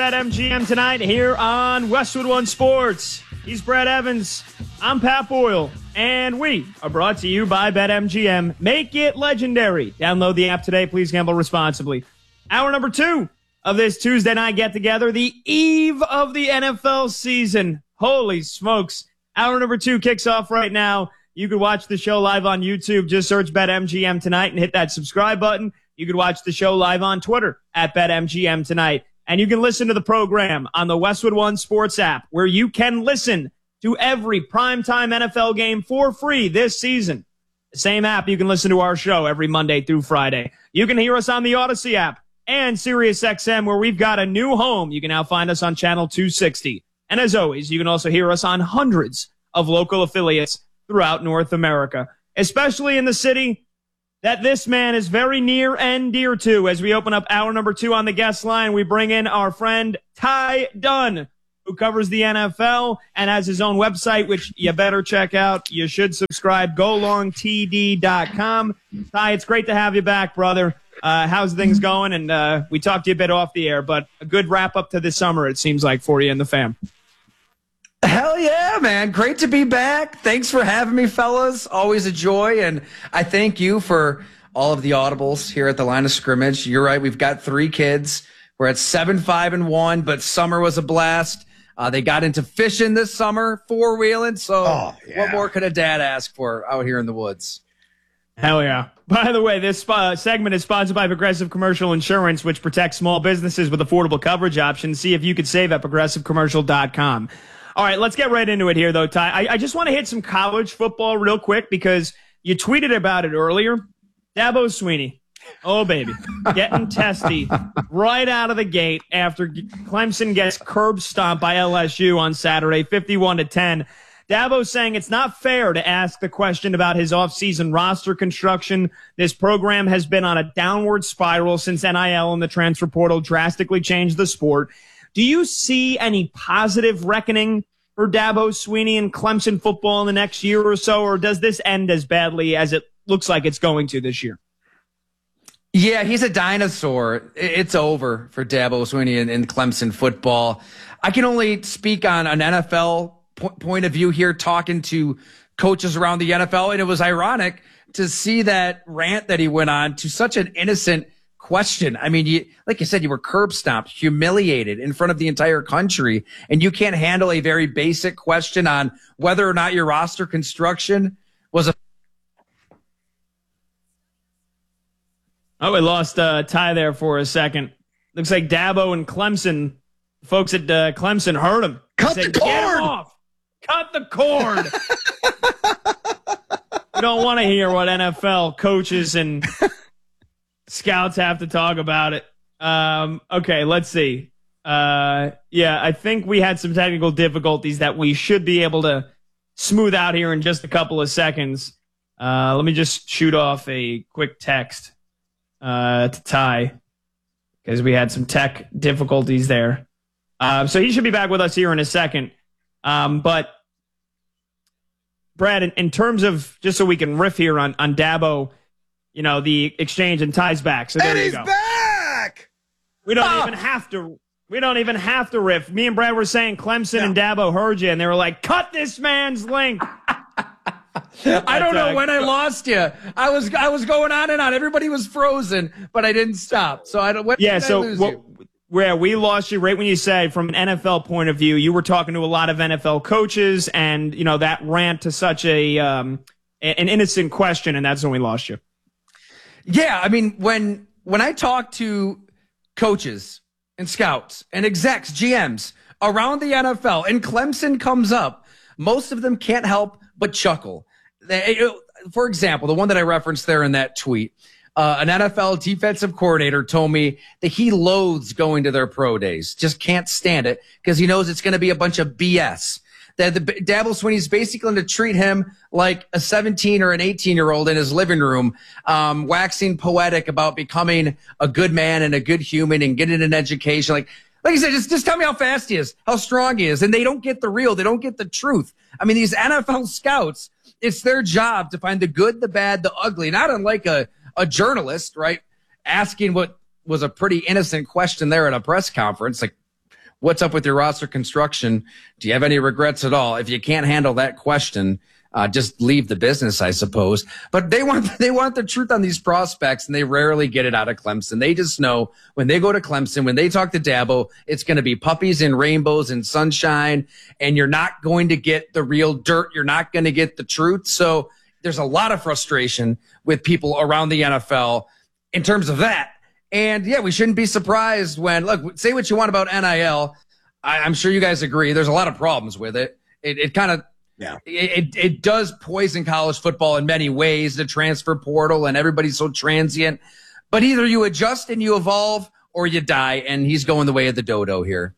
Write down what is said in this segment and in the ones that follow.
BetMGM tonight here on Westwood One Sports. He's Brad Evans. I'm Pat Boyle. And we are brought to you by BetMGM. Make it legendary. Download the app today. Please gamble responsibly. Hour number 2 of this Tuesday night get-together, the eve of the NFL season. Holy smokes. Hour number 2 kicks off right now. You can watch the show live on YouTube. Just search BetMGM tonight and hit that subscribe button. You can watch the show live on Twitter at BetMGM tonight. And you can listen to the program on the Westwood One Sports app, where you can listen to every primetime NFL game for free this season. The same app you can listen to our show every Monday through Friday. You can hear us on the Odyssey app and SiriusXM, where we've got a new home. You can now find us on channel 260. And as always, you can also hear us on hundreds of local affiliates throughout North America, especially in the city that this man is very near and dear to. As we open up hour number 2 on the guest line, we bring in our friend Ty Dunn, who covers the NFL and has his own website, which you better check out. You should subscribe, golongtd.com. Ty, it's great to have you back, brother. How's things going? And we talked to you a bit off the air, but a good wrap up to the summer, it seems like, for you and the fam. Hell yeah, man. Great to be back. Thanks for having me, fellas. Always a joy. And I thank you for all of the audibles here at the line of scrimmage. You're right. We've got 3 kids. We're at 7, 5, and 1, but summer was a blast. They got into fishing this summer, 4-wheeling. So What more could a dad ask for out here in the woods? Hell yeah. By the way, this segment is sponsored by Progressive Commercial Insurance, which protects small businesses with affordable coverage options. See if you could save at progressivecommercial.com. All right, let's get right into it here, though, Ty. I just want to hit some college football real quick because you tweeted about it earlier. Dabo Swinney, oh, baby, getting testy right out of the gate after Clemson gets curb stomped by LSU on Saturday, 51-10. Dabo saying it's not fair to ask the question about his offseason roster construction. This program has been on a downward spiral since NIL and the transfer portal drastically changed the sport. Do you see any positive reckoning for Dabo Swinney and Clemson football in the next year or so, or does this end as badly as it looks like it's going to this year? Yeah, he's a dinosaur. It's over for Dabo Swinney and Clemson football. I can only speak on an NFL point of view here, talking to coaches around the NFL, and it was ironic to see that rant that he went on to such an innocent question. I mean, like you said, you were curb stomped, humiliated in front of the entire country, and you can't handle a very basic question on whether or not your roster construction was a... Oh, we lost Ty there for a second. Looks like Dabo and Clemson, folks at Clemson heard him. Cut the cord! Get him off! Cut the cord! We don't want to hear what NFL coaches and scouts have to talk about it. Okay, let's see. Yeah, I think we had some technical difficulties that we should be able to smooth out here in just a couple of seconds. Let me just shoot off a quick text to Ty because we had some tech difficulties there. So he should be back with us here in a second. But Brad, in terms of, just so we can riff here on Dabo, you know, the exchange and Ty's back. So there you go. And he's back! We don't even have to riff. Me and Brad were saying Clemson and Dabo heard you, and they were like, cut this man's link. I don't know when I lost you. I was going on and on. Everybody was frozen, but I didn't stop. So I don't. When did I lose you? Where we lost you right when you said, from an NFL point of view, you were talking to a lot of NFL coaches, and you know that rant to such an innocent question, and that's when we lost you. Yeah, I mean, when I talk to coaches and scouts and execs, GMs around the NFL, and Clemson comes up, most of them can't help but chuckle. For example, the one that I referenced there in that tweet, an NFL defensive coordinator told me that he loathes going to their pro days, just can't stand it because he knows it's going to be a bunch of BS. That Dabo Swinney's basically going to treat him like a 17 or an 18-year-old in his living room, waxing poetic about becoming a good man and a good human and getting an education. Like I said, just tell me how fast he is, how strong he is. And they don't get the real. They don't get the truth. I mean, these NFL scouts, it's their job to find the good, the bad, the ugly, not unlike a journalist, right? Asking what was a pretty innocent question there at a press conference. Like, what's up with your roster construction? Do you have any regrets at all? If you can't handle that question, just leave the business, I suppose. But they want the truth on these prospects, and they rarely get it out of Clemson. They just know when they go to Clemson, when they talk to Dabo, it's going to be puppies and rainbows and sunshine, and you're not going to get the real dirt. You're not going to get the truth. So there's a lot of frustration with people around the NFL in terms of that. And yeah, we shouldn't be surprised when, look, say what you want about NIL. I'm sure you guys agree. There's a lot of problems with it. It kind of, yeah, it does poison college football in many ways, the transfer portal, and everybody's so transient. But either you adjust and you evolve, or you die, and he's going the way of the dodo here.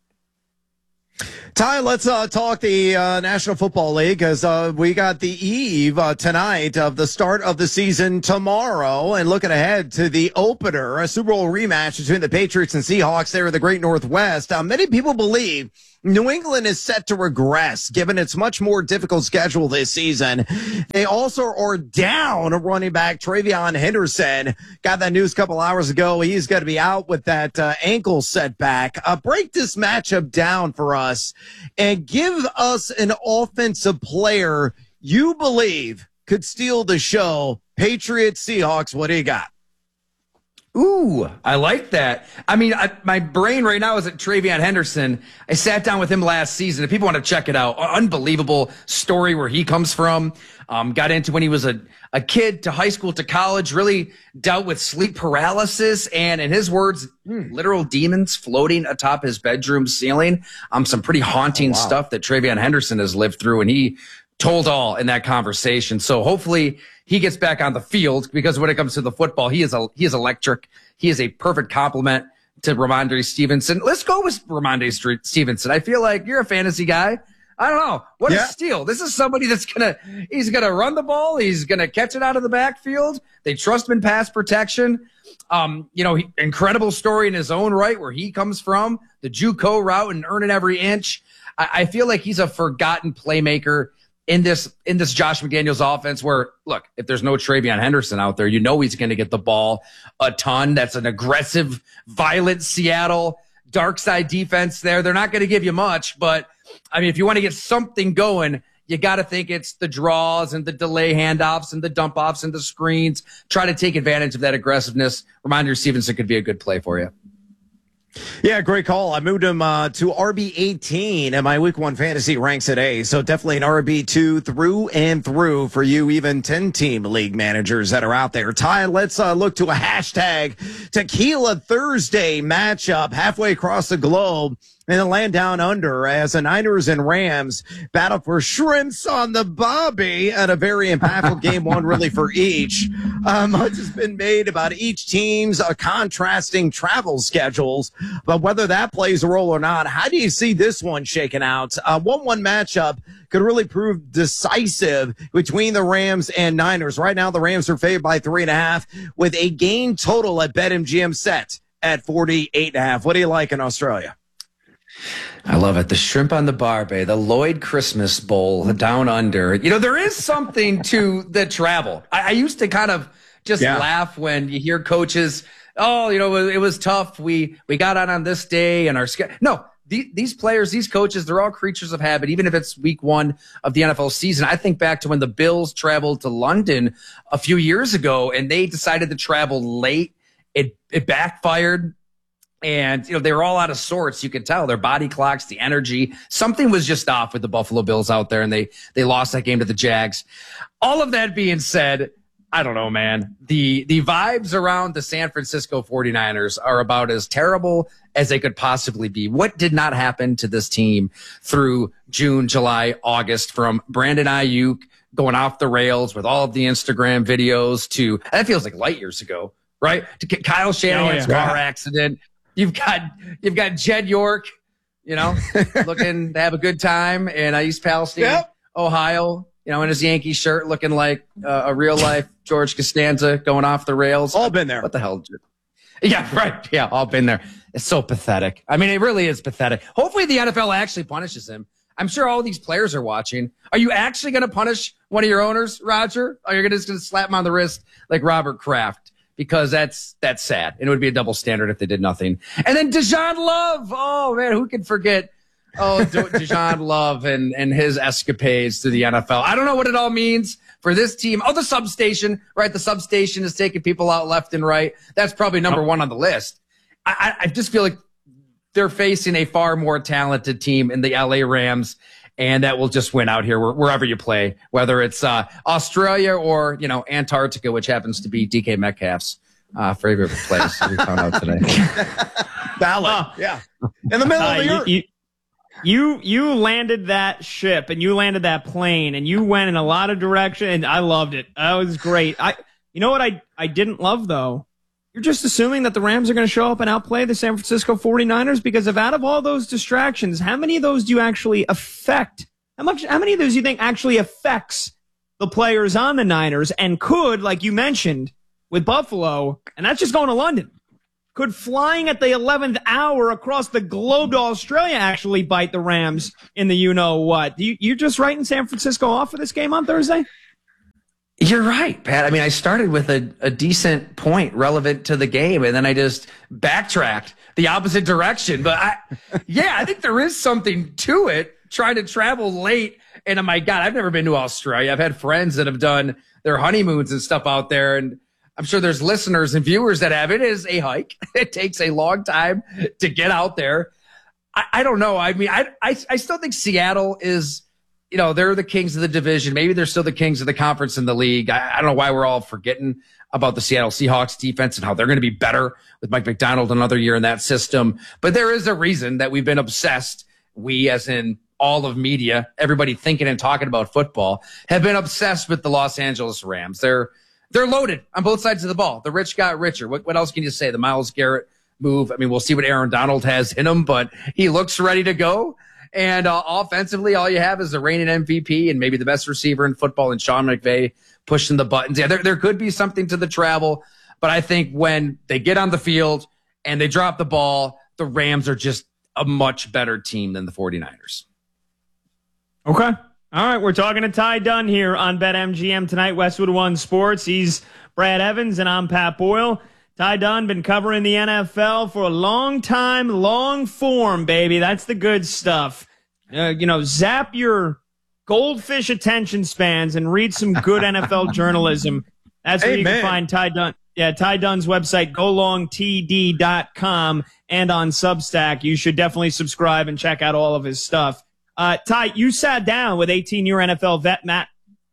Ty, let's talk the National Football League, because we got the eve tonight of the start of the season tomorrow, and looking ahead to the opener, a Super Bowl rematch between the Patriots and Seahawks there in the Great Northwest. Many people believe New England is set to regress, given its much more difficult schedule this season. They also are down running back TreVeyon Henderson. Got that news a couple hours ago. He's going to be out with that ankle setback. Break this matchup down for us and give us an offensive player you believe could steal the show. Patriots, Seahawks, what do you got? Ooh, I like that. I mean, my brain right now is at TreVeyon Henderson. I sat down with him last season. If people want to check it out, unbelievable story where he comes from. Got into when he was a kid to high school to college, really dealt with sleep paralysis and, in his words, literal demons floating atop his bedroom ceiling. Some pretty haunting stuff that TreVeyon Henderson has lived through, and he told all in that conversation. So hopefully he gets back on the field, because when it comes to the football, he is electric. He is a perfect complement to Ramondre Stevenson. Let's go with Ramondre Stevenson. I feel like you're a fantasy guy. I don't know. What a steal. This is somebody that's he's going to run the ball. He's going to catch it out of the backfield. They trust him in pass protection. Incredible story in his own right, where he comes from, the JUCO route and earning every inch. I feel like he's a forgotten playmaker in this Josh McDaniels offense, where, look, if there's no TreVeyon Henderson out there, you know he's going to get the ball a ton. That's an aggressive, violent Seattle dark side defense there. They're not going to give you much, but I mean, if you want to get something going, you got to think it's the draws and the delay handoffs and the dump offs and the screens. Try to take advantage of that aggressiveness. Ramondre Stevenson could be a good play for you. Yeah, great call. I moved him to RB18 and my week 1 fantasy ranks at A. So definitely an RB2 through and through for you, even 10-team league managers that are out there. Ty, let's look to a hashtag Tequila Thursday matchup halfway across the globe. And the land down under as the Niners and Rams battle for shrimps on the bobby at a very impactful game, one really for each. Much has been made about each team's contrasting travel schedules, but whether that plays a role or not, how do you see this one shaking out? 1-1 matchup could really prove decisive between the Rams and Niners. Right now, the Rams are favored by 3.5 with a game total at BetMGM set at 48.5. What do you like in Australia? I love it. The shrimp on the barbie, the Lloyd Christmas Bowl down under. You know, there is something to the travel. I used to kind of just laugh when you hear coaches, oh, you know, it was tough. We got on this day and our schedule. No, these players, these coaches, they're all creatures of habit. Even if it's week 1 of the NFL season, I think back to when the Bills traveled to London a few years ago and they decided to travel late. It backfired. And, you know, they were all out of sorts. You could tell their body clocks, the energy, something was just off with the Buffalo Bills out there, and they lost that game to the Jags. All of that being said, I don't know, man. The vibes around the San Francisco 49ers are about as terrible as they could possibly be. What did not happen to this team through June, July, August, from Brandon Ayuk going off the rails with all of the Instagram videos to, that feels like light years ago, right? To Kyle Shanahan's car accident. You've got Jed York, you know, looking to have a good time in East Palestine, Ohio, you know, in his Yankee shirt, looking like a real life George Costanza going off the rails. All been there. What the hell? Yeah, right. Yeah, all been there. It's so pathetic. I mean, it really is pathetic. Hopefully the NFL actually punishes him. I'm sure all these players are watching. Are you actually going to punish one of your owners, Roger? Or are you just going to slap him on the wrist like Robert Kraft? because that's sad. And it would be a double standard if they did nothing. And then Deshaun Love. Oh, man, who can forget? Oh, Deshaun Love and his escapades to the NFL. I don't know what it all means for this team. Oh, the substation, right? The substation is taking people out left and right. That's probably number one on the list. I just feel like they're facing a far more talented team in the LA Rams, and that will just win out here wherever you play, whether it's Australia or, Antarctica, which happens to be DK Metcalf's favorite place, we found out today. Valid. Yeah. In the middle of the earth. You landed that ship and you landed that plane and you went in a lot of direction, and I loved it. That was great. You know what I didn't love, though? You're just assuming that the Rams are going to show up and outplay the San Francisco 49ers, because out of all those distractions, how many of those do you actually affect? How many of those do you think actually affects the players on the Niners and could, like you mentioned, with Buffalo, and that's just going to London, could flying at the 11th hour across the globe to Australia actually bite the Rams in the you-know-what? You're just writing San Francisco off for this game on Thursday? You're right, Pat. I mean, I started with a decent point relevant to the game, and then I just backtracked the opposite direction. But I think there is something to it, trying to travel late. And oh my God, I've never been to Australia. I've had friends that have done their honeymoons and stuff out there, and I'm sure there's listeners and viewers that have. It is a hike. It takes a long time to get out there. I don't know. I mean, I still think Seattle is, they're the kings of the division. Maybe they're still the kings of the conference in the league. I don't know why we're all forgetting about the Seattle Seahawks defense and how they're going to be better with Mike McDonald another year in that system. But there is a reason that we've been obsessed. We, as in all of media, everybody thinking and talking about football, have been obsessed with the Los Angeles Rams. They're loaded on both sides of the ball. The rich got richer. What else can you say? The Myles Garrett move. I mean, we'll see what Aaron Donald has in him, but he looks ready to go. And offensively, all you have is the reigning MVP and maybe the best receiver in football in Sean McVay pushing the buttons. Yeah, there could be something to the travel, but I think when they get on the field and they drop the ball, the Rams are just a much better team than the 49ers. Okay. All right, we're talking to Ty Dunn here on BetMGM tonight, Westwood One Sports. He's Brad Evans, and I'm Pat Boyle. Ty Dunn been covering the NFL for a long time, long form, baby. That's the good stuff. Zap your goldfish attention spans and read some good NFL journalism. That's where you can find Ty Dunn. Yeah, Ty Dunn's website, golongtd.com, and on Substack. You should definitely subscribe and check out all of his stuff. Ty, you sat down with 18-year NFL vet Matt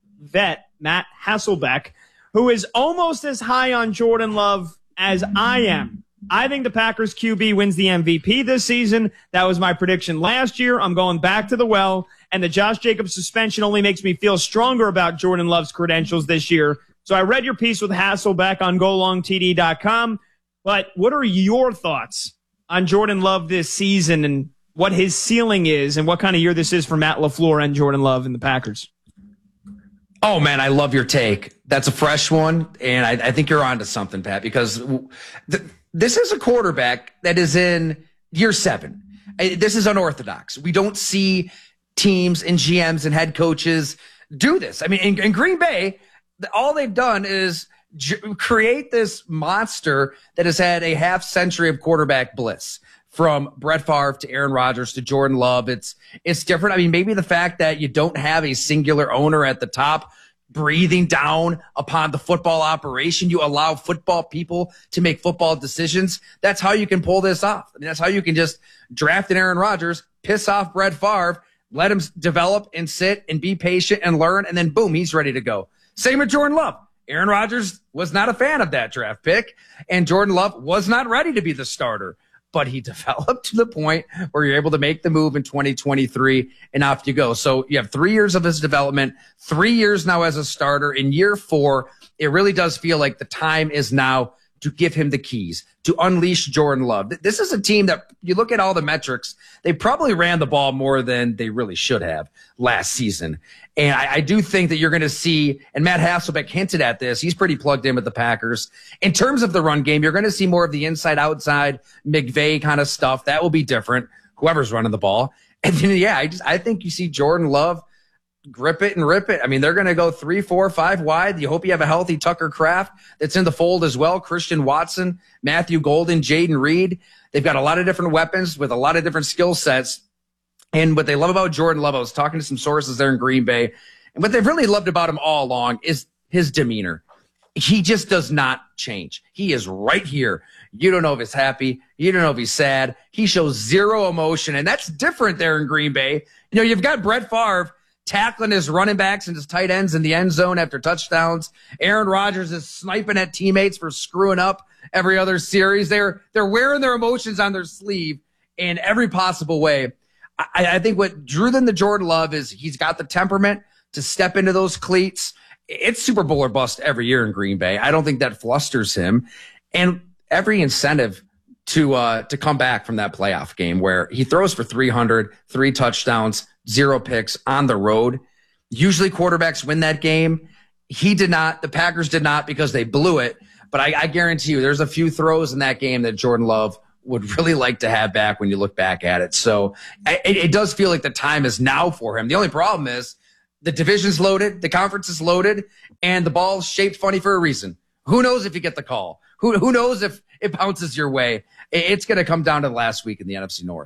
Hasselbeck, who is almost as high on Jordan Love as I am. I think the Packers QB wins the MVP this season. That was my prediction last year. I'm going back to the well, and the Josh Jacobs suspension only makes me feel stronger about Jordan Love's credentials this year. So I read your piece with Hasselbeck on golongtd.com, but what are your thoughts on Jordan Love this season and what his ceiling is and what kind of year this is for Matt LaFleur and Jordan Love and the Packers? Oh, man, I love your take. That's a fresh one, and I think you're onto something, Pat, because this is a quarterback that is in year 7. This is unorthodox. We don't see teams and GMs and head coaches do this. I mean, in Green Bay, all they've done is create this monster that has had a half century of quarterback bliss. From Brett Favre to Aaron Rodgers to Jordan Love. It's different. I mean, maybe the fact that you don't have a singular owner at the top breathing down upon the football operation. You allow football people to make football decisions. That's how you can pull this off. I mean, that's how you can just draft an Aaron Rodgers, piss off Brett Favre, let him develop and sit and be patient and learn, and then boom, he's ready to go. Same with Jordan Love. Aaron Rodgers was not a fan of that draft pick, and Jordan Love was not ready to be the starter. But he developed to the point where you're able to make the move in 2023 and off you go. So you have 3 years of his development, 3 years now as a starter. In year 4, it really does feel like the time is now to give him the keys, to unleash Jordan Love. This is a team that you look at all the metrics, they probably ran the ball more than they really should have last season. And I do think that you're going to see, and Matt Hasselbeck hinted at this, he's pretty plugged in with the Packers. In terms of the run game, you're going to see more of the inside-outside McVay kind of stuff. That will be different, whoever's running the ball. And then, I think you see Jordan Love grip it and rip it. I mean, they're going to go 3, 4, 5 wide. You hope you have a healthy Tucker Kraft that's in the fold as well. Christian Watson, Matthew Golden, Jaden Reed. They've got a lot of different weapons with a lot of different skill sets. And what they love about Jordan Love, I was talking to some sources there in Green Bay, and what they've really loved about him all along is his demeanor. He just does not change. He is right here. You don't know if he's happy. You don't know if he's sad. He shows zero emotion, and that's different there in Green Bay. You know, you've got Brett Favre tackling his running backs and his tight ends in the end zone after touchdowns. Aaron Rodgers is sniping at teammates for screwing up every other series. They're wearing their emotions on their sleeve in every possible way. I think what drew them to Jordan Love is he's got the temperament to step into those cleats. It's Super Bowl or bust every year in Green Bay. I don't think that flusters him. And every incentive to come back from that playoff game where he throws for 300, 3 touchdowns, 0 picks on the road. Usually quarterbacks win that game. He did not. The Packers did not because they blew it. But I guarantee you there's a few throws in that game that Jordan Love would really like to have back when you look back at it. So it does feel like the time is now for him. The only problem is the division's loaded, the conference is loaded, and the ball's shaped funny for a reason. Who knows if you get the call? Who knows if it bounces your way? It's going to come down to the last week in the NFC North.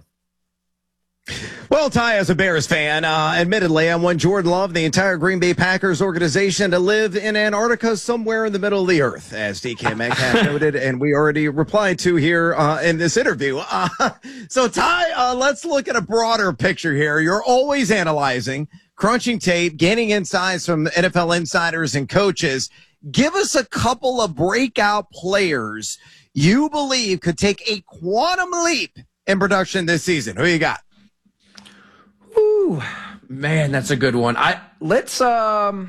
Well, Ty, as a Bears fan, admittedly, I want Jordan Love, the entire Green Bay Packers organization, to live in Antarctica somewhere in the middle of the earth, as DK Metcalf noted, and we already replied to here in this interview. So, Ty, let's look at a broader picture here. You're always analyzing, crunching tape, gaining insights from NFL insiders and coaches. Give us a couple of breakout players you believe could take a quantum leap in production this season. Who you got? Ooh, man, that's a good one. Let's go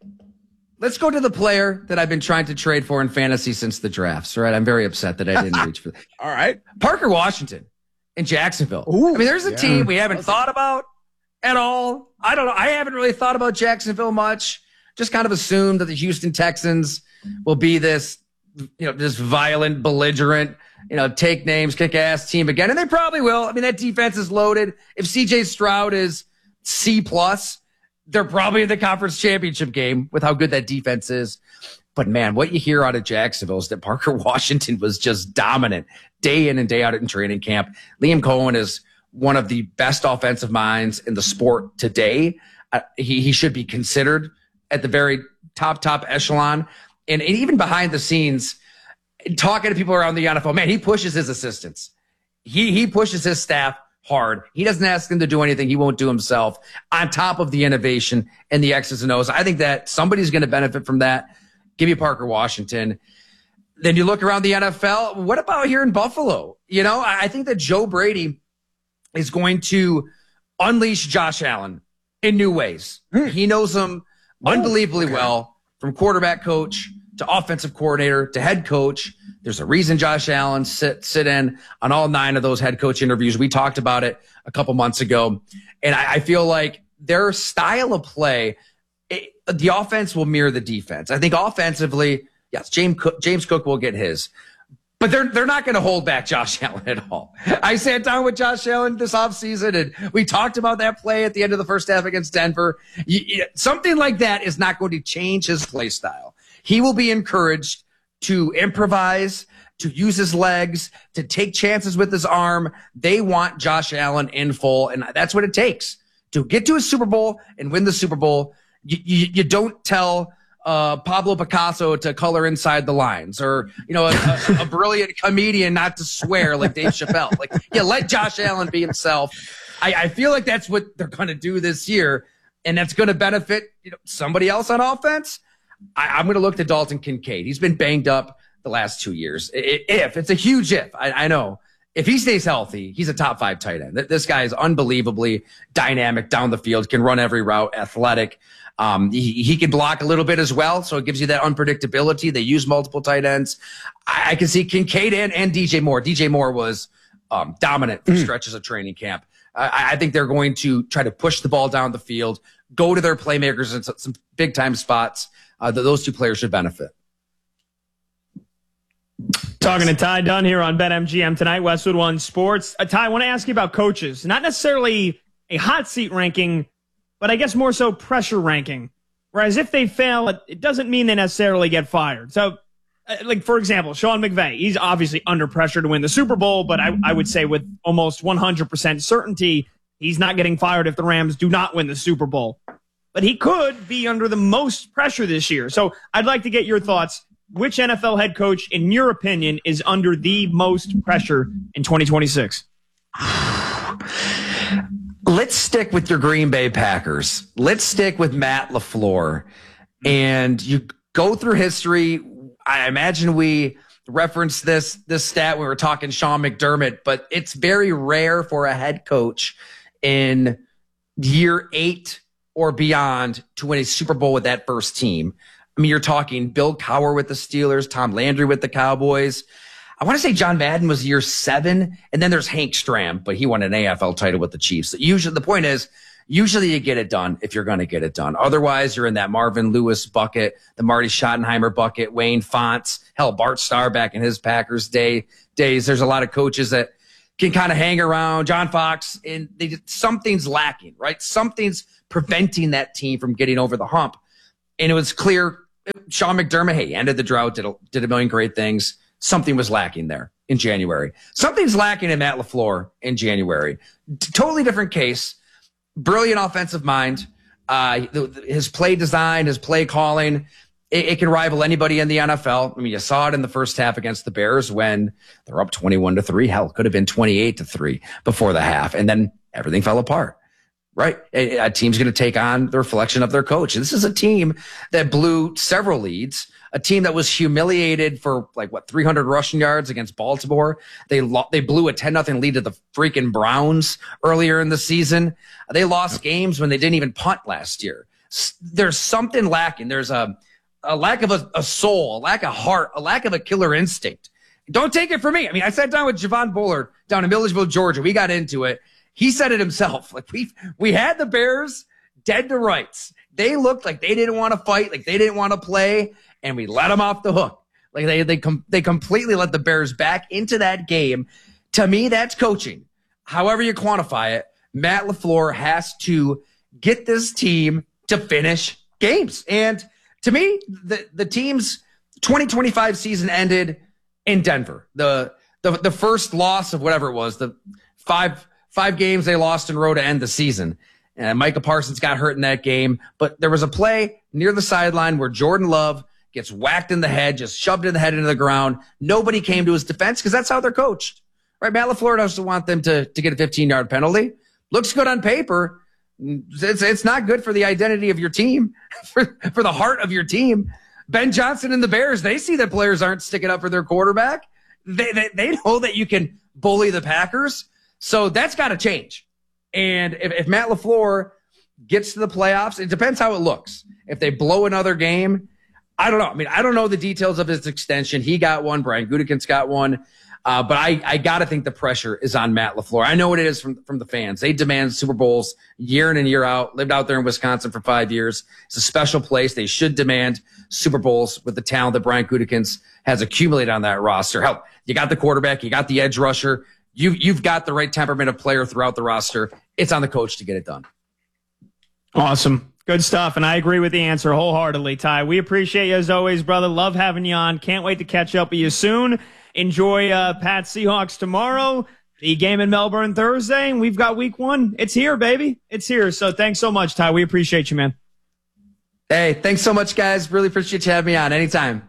to the player that I've been trying to trade for in fantasy since the drafts. Right, I'm very upset that I didn't reach for that. All right, Parker Washington in Jacksonville. Ooh, I mean, there's a team we haven't thought about at all. I don't know. I haven't really thought about Jacksonville much. Just kind of assumed that the Houston Texans will be this, this violent, belligerent, take names, kick ass team again. And they probably will. I mean, that defense is loaded. If CJ Stroud is C+, they're probably in the conference championship game with how good that defense is. But man, what you hear out of Jacksonville is that Parker Washington was just dominant day in and day out in training camp. Liam Cohen is one of the best offensive minds in the sport today. He should be considered at the very top echelon. And even behind the scenes, talking to people around the NFL, man, he pushes his assistants. He pushes his staff hard. He doesn't ask them to do anything he won't do himself, on top of the innovation and the X's and O's. I think that somebody's going to benefit from that. Give me Parker Washington. Then you look around the NFL. What about here in Buffalo? I think that Joe Brady is going to unleash Josh Allen in new ways. He knows him unbelievably well, from quarterback coach to offensive coordinator to head coach. There's a reason Josh Allen sit in on all 9 of those head coach interviews. We talked about it a couple months ago. And I feel like their style of play, the offense will mirror the defense. I think offensively, yes, James Cook will get his. But they're not going to hold back Josh Allen at all. I sat down with Josh Allen this offseason, and we talked about that play at the end of the first half against Denver. Something like that is not going to change his play style. He will be encouraged to improvise, to use his legs, to take chances with his arm. They want Josh Allen in full, and that's what it takes. To get to a Super Bowl and win the Super Bowl, you don't tell Pablo Picasso to color inside the lines, or a brilliant comedian not to swear like Dave Chappelle. Let Josh Allen be himself. I feel like that's what they're going to do this year, and that's going to benefit somebody else on offense. I'm going to look to Dalton Kincaid. He's been banged up the last 2 years. It's a huge if. I know. If he stays healthy, he's a top 5 tight end. This guy is unbelievably dynamic down the field, can run every route, athletic. He can block a little bit as well, so it gives you that unpredictability. They use multiple tight ends. I can see Kincaid and DJ Moore. DJ Moore was dominant for stretches of training camp. I think they're going to try to push the ball down the field, go to their playmakers in some big-time spots. Those 2 players should benefit. Talking to Ty Dunn here on BetMGM tonight, Westwood One Sports. Ty, I want to ask you about coaches. Not necessarily a hot seat ranking, but I guess more so pressure ranking. Whereas if they fail, it doesn't mean they necessarily get fired. So, like, for example, Sean McVay, he's obviously under pressure to win the Super Bowl, but I would say with almost 100% certainty, he's not getting fired if the Rams do not win the Super Bowl. But he could be under the most pressure this year. So I'd like to get your thoughts. Which NFL head coach, in your opinion, is under the most pressure in 2026? Let's stick with your Green Bay Packers. Let's stick with Matt LaFleur. And you go through history. I imagine we referenced this stat when we were talking Sean McDermott, but it's very rare for a head coach in year 8 or beyond to win a Super Bowl with that first team. I mean, you're talking Bill Cowher with the Steelers, Tom Landry with the Cowboys. I want to say John Madden was year 7, and then there's Hank Stram, but he won an AFL title with the Chiefs. Usually, the point is, usually you get it done if you're going to get it done. Otherwise, you're in that Marvin Lewis bucket, the Marty Schottenheimer bucket, Wayne Fonts, hell, Bart Starr back in his Packers days. There's a lot of coaches that can kind of hang around. John Fox, and something's lacking, right? Something's preventing that team from getting over the hump. And it was clear Sean McDermott, hey, ended the drought, did a million great things. Something was lacking there in January. Something's lacking in Matt LaFleur in January. Totally different case. Brilliant offensive mind. His play design, his play calling, it can rival anybody in the NFL. I mean, you saw it in the first half against the Bears when they're up 21-3. Hell, it could have been 28-3 before the half. And then everything fell apart. Right. A team's going to take on the reflection of their coach. This is a team that blew several leads, a team that was humiliated for 300 rushing yards against Baltimore. They blew a 10-0 lead to the freaking Browns earlier in the season. They lost games when they didn't even punt last year. There's something lacking. There's a lack of a soul, a lack of heart, a lack of a killer instinct. Don't take it from me. I mean, I sat down with Javon Bullard down in Milledgeville, Georgia. We got into it. He said it himself. Like we had the Bears dead to rights. They looked like they didn't want to fight, like they didn't want to play, and we let them off the hook. Like they completely let the Bears back into that game. To me, that's coaching. However you quantify it, Matt LaFleur has to get this team to finish games. And to me, the team's 2025 season ended in Denver. The first loss of whatever it was, the five games they lost in a row to end the season. And Micah Parsons got hurt in that game. But there was a play near the sideline where Jordan Love gets whacked in the head, just shoved in the head into the ground. Nobody came to his defense because that's how they're coached. Right? Matt LaFleur doesn't want them to get a 15-yard penalty. Looks good on paper. It's not good for the identity of your team, for the heart of your team. Ben Johnson and the Bears, they see that players aren't sticking up for their quarterback. They know that you can bully the Packers. So that's got to change. And if Matt LaFleur gets to the playoffs, it depends how it looks. If they blow another game, I don't know. I mean, I don't know the details of his extension. He got one. Brian Gutekunst got one. But I got to think the pressure is on Matt LaFleur. I know what it is from the fans. They demand Super Bowls year in and year out. Lived out there in Wisconsin for 5 years. It's a special place. They should demand Super Bowls with the talent that Brian Gutekunst has accumulated on that roster. Hell, you got the quarterback. You got the edge rusher. You've got the right temperament of player throughout the roster. It's on the coach to get it done. Awesome. Good stuff. And I agree with the answer wholeheartedly, Ty. We appreciate you as always, brother. Love having you on. Can't wait to catch up with you soon. Enjoy Pat's Seahawks tomorrow, the game in Melbourne Thursday, and we've got week 1. It's here, baby. It's here. So thanks so much, Ty. We appreciate you, man. Hey, thanks so much, guys. Really appreciate you having me on. Anytime.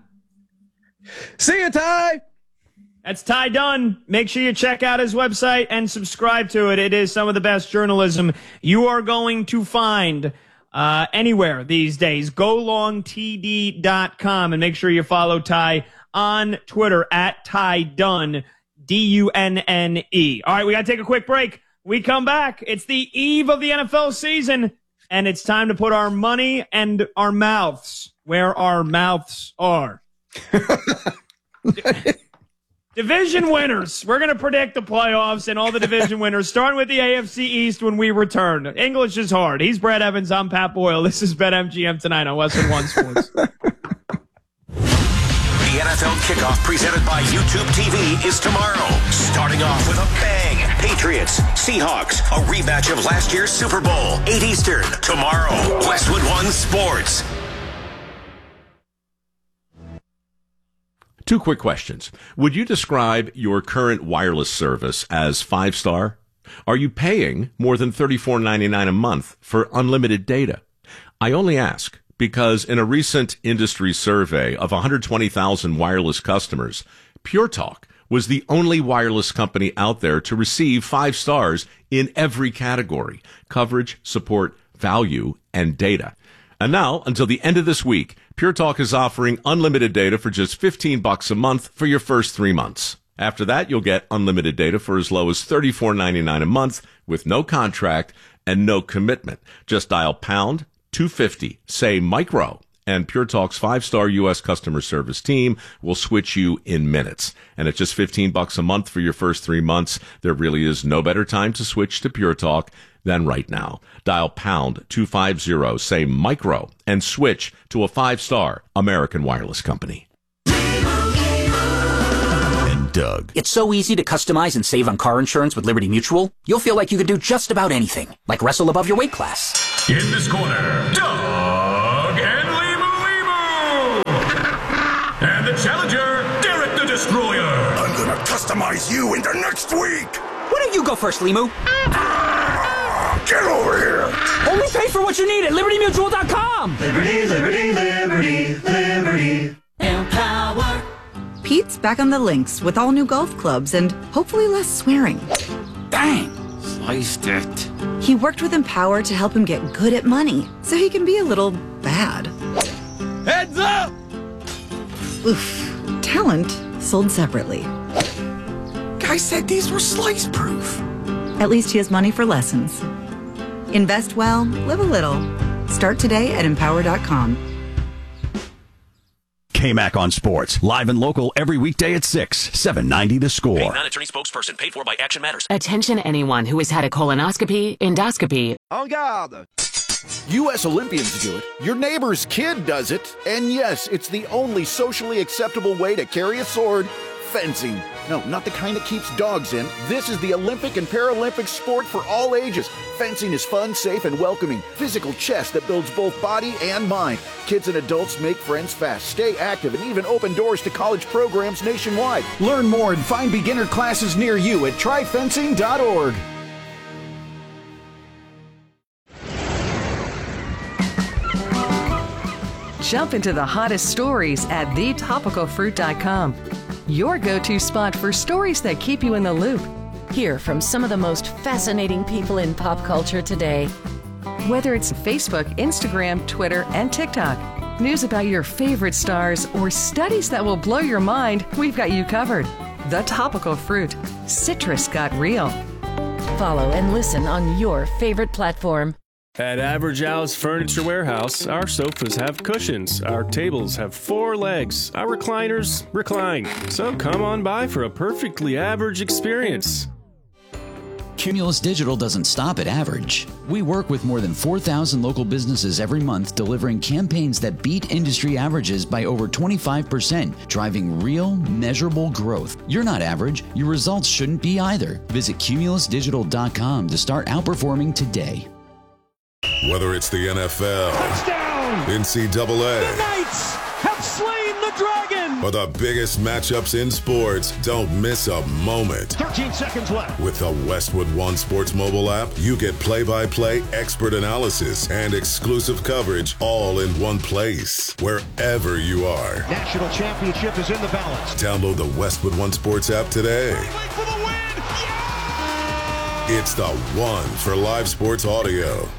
See you, Ty. That's Ty Dunn. Make sure you check out his website and subscribe to it. It is some of the best journalism you are going to find anywhere these days. GoLongTD.com, and make sure you follow Ty on Twitter at Ty Dunn, D-U-N-N-E. All right, we got to take a quick break. We come back. It's the eve of the NFL season, and it's time to put our money and our mouths where our mouths are. Division winners. We're going to predict the playoffs and all the division winners, starting with the AFC East when we return. English is hard. He's Brad Evans. I'm Pat Boyle. This is BetMGM tonight on Westwood One Sports. The NFL Kickoff presented by YouTube TV is tomorrow. Starting off with a bang. Patriots, Seahawks, a rematch of last year's Super Bowl. 8 Eastern, tomorrow. Westwood One Sports. 2 quick questions. Would you describe your current wireless service as 5-star? Are you paying more than $34.99 a month for unlimited data? I only ask because in a recent industry survey of 120,000 wireless customers, Pure Talk was the only wireless company out there to receive 5 stars in every category: coverage, support, value, and data. And now, until the end of this week, Pure Talk is offering unlimited data for just $15 a month for your first 3 months. After that, you'll get unlimited data for as low as $34.99 a month with no contract and no commitment. Just dial pound 250, say micro, and Pure Talk's 5-star U.S. customer service team will switch you in minutes. And at just $15 a month for your first 3 months, there really is no better time to switch to Pure Talk than right now. Dial pound 250, say micro, and switch to a 5-star American wireless company. And Doug. It's so easy to customize and save on car insurance with Liberty Mutual. You'll feel like you could do just about anything, like wrestle above your weight class. In this corner, Doug and Limu. And the challenger, Derek the Destroyer. I'm gonna customize you into next week. Why don't you go first, Limu? Get over here. Only pay for what you need at LibertyMutual.com. Liberty, liberty, liberty, liberty. Empower. Pete's back on the links with all new golf clubs and hopefully less swearing. Dang, sliced it. He worked with Empower to help him get good at money, so he can be a little bad. Heads up! Oof. Talent sold separately. Guy said these were slice proof. At least he has money for lessons. Invest well, live a little. Start today at Empower.com. KMAC on Sports, live and local every weekday at 6, 790 The Score. A non-attorney spokesperson paid for by Action Matters. Attention anyone who has had a colonoscopy, endoscopy. En garde! U.S. Olympians do it. Your neighbor's kid does it. And yes, it's the only socially acceptable way to carry a sword. Fencing. No, not the kind that keeps dogs in. This is the Olympic and Paralympic sport for all ages. Fencing is fun, safe, and welcoming. Physical chess that builds both body and mind. Kids and adults make friends fast, stay active, and even open doors to college programs nationwide. Learn more and find beginner classes near you at tryfencing.org. Jump into the hottest stories at thetopicalfruit.com. Your go-to spot for stories that keep you in the loop. Hear from some of the most fascinating people in pop culture today. Whether it's Facebook, Instagram, Twitter, and TikTok, news about your favorite stars, or studies that will blow your mind, we've got you covered. The Topical Fruit. Citrus got real. Follow and listen on your favorite platform. At Average Al's Furniture Warehouse, our sofas have cushions, our tables have 4 legs, our recliners recline. So come on by for a perfectly average experience. Cumulus Digital doesn't stop at average. We work with more than 4,000 local businesses every month, delivering campaigns that beat industry averages by over 25%, driving real, measurable growth. You're not average. Your results shouldn't be either. Visit cumulusdigital.com to start outperforming today. Whether it's the NFL, touchdown, NCAA, the Knights have slain the dragon, or the biggest matchups in sports, don't miss a moment. 13 seconds left. With the Westwood One Sports mobile app, you get play-by-play expert analysis and exclusive coverage all in one place, wherever you are. National championship is in the balance. Download the Westwood One Sports app today. For the win. Yeah! It's the one for live sports audio.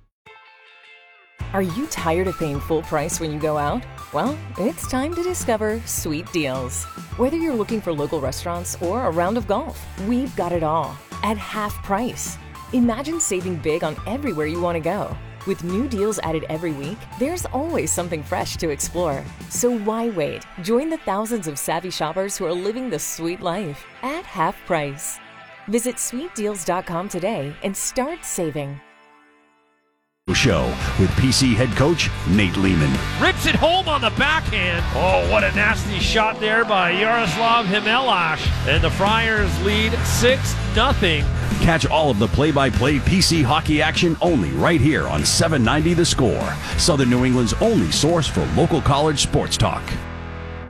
Are you tired of paying full price when you go out? Well, it's time to discover Sweet Deals. Whether you're looking for local restaurants or a round of golf, we've got it all at half price. Imagine saving big on everywhere you want to go. With new deals added every week, there's always something fresh to explore. So why wait? Join the thousands of savvy shoppers who are living the sweet life at half price. Visit sweetdeals.com today and start saving. Show with PC head coach Nate Lehman. Rips it home on the backhand. Oh, what a nasty shot there by Yaroslav Himelash. And the Friars lead 6-0. Catch all of the play-by-play PC hockey action only right here on 790 The Score, Southern New England's only source for local college sports talk.